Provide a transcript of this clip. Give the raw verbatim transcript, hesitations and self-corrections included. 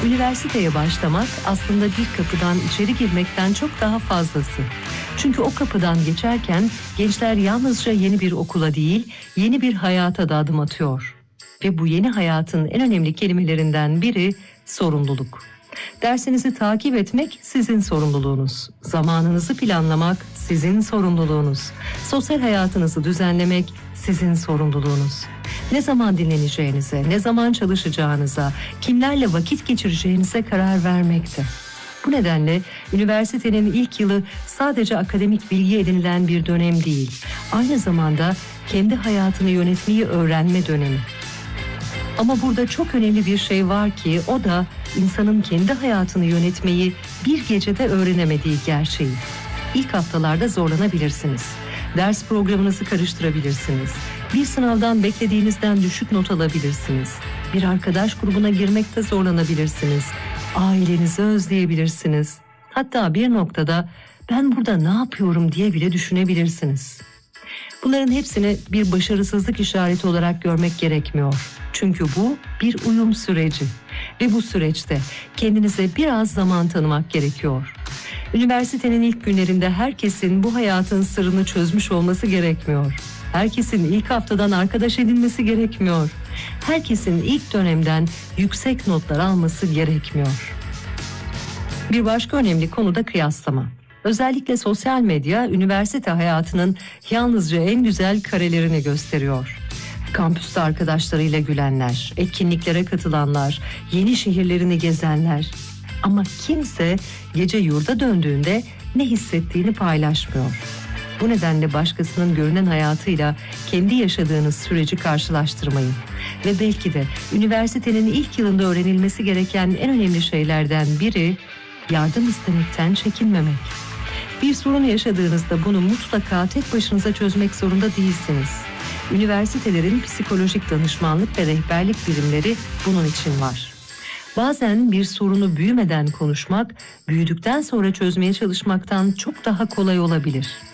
Üniversiteye başlamak aslında bir kapıdan içeri girmekten çok daha fazlası. Çünkü o kapıdan geçerken gençler yalnızca yeni bir okula değil, yeni bir hayata da adım atıyor. Ve bu yeni hayatın en önemli kelimelerinden biri sorumluluk. Dersinizi takip etmek sizin sorumluluğunuz. Zamanınızı planlamak sizin sorumluluğunuz. Sosyal hayatınızı düzenlemek sizin sorumluluğunuz. Ne zaman dinleneceğinize, ne zaman çalışacağınıza, kimlerle vakit geçireceğinize karar vermekte. Bu nedenle üniversitenin ilk yılı sadece akademik bilgi edinilen bir dönem değil, aynı zamanda kendi hayatını yönetmeyi öğrenme dönemi. Ama burada çok önemli bir şey var ki o da insanın kendi hayatını yönetmeyi bir gecede öğrenemediği gerçeği. İlk haftalarda zorlanabilirsiniz. Ders programınızı karıştırabilirsiniz. Bir sınavdan beklediğinizden düşük not alabilirsiniz. Bir arkadaş grubuna girmekte zorlanabilirsiniz. Ailenizi özleyebilirsiniz. Hatta bir noktada ben burada ne yapıyorum diye bile düşünebilirsiniz. Bunların hepsini bir başarısızlık işareti olarak görmek gerekmiyor. Çünkü bu bir uyum süreci ve bu süreçte kendinize biraz zaman tanımak gerekiyor. Üniversitenin ilk günlerinde herkesin bu hayatın sırrını çözmüş olması gerekmiyor. Herkesin ilk haftadan arkadaş edinmesi gerekmiyor. Herkesin ilk dönemden yüksek notlar alması gerekmiyor. Bir başka önemli konu da kıyaslama. Özellikle sosyal medya üniversite hayatının yalnızca en güzel karelerini gösteriyor. Kampüste arkadaşlarıyla gülenler, etkinliklere katılanlar, yeni şehirlerini gezenler. Ama kimse gece yurda döndüğünde ne hissettiğini paylaşmıyor. Bu nedenle başkasının görünen hayatıyla kendi yaşadığınız süreci karşılaştırmayın. Ve belki de üniversitenin ilk yılında öğrenilmesi gereken en önemli şeylerden biri yardım istemekten çekinmemek. Bir sorun yaşadığınızda bunu mutlaka tek başınıza çözmek zorunda değilsiniz. Üniversitelerin psikolojik danışmanlık ve rehberlik birimleri bunun için var. Bazen bir sorunu büyümeden konuşmak, büyüdükten sonra çözmeye çalışmaktan çok daha kolay olabilir.